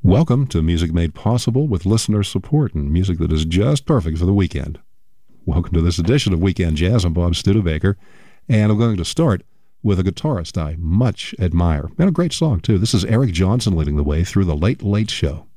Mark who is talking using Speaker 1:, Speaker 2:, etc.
Speaker 1: Welcome to Music Made Possible with listener support and music that is just perfect for the weekend. Welcome to this edition of Weekend Jazz. I'm Bob Studebaker, and I'm going to start with a guitarist I much admire, and a great song, too. This is Eric Johnson leading the way through The Late Late Show.